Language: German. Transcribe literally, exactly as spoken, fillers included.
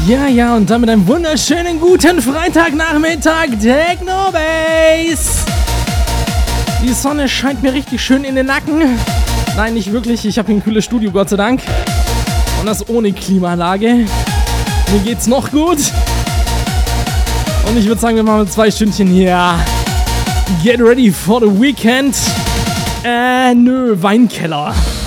Ja, ja, und damit einen wunderschönen guten Freitagnachmittag, Techno Bass. Die Sonne scheint mir richtig schön in den Nacken. Nein, nicht wirklich, ich habe hier ein kühles Studio, Gott sei Dank. Und das ohne Klimaanlage. Mir geht's noch gut. Und ich würde sagen, wir machen zwei Stündchen hier. Get ready for the weekend. Äh, nö, Weinkeller.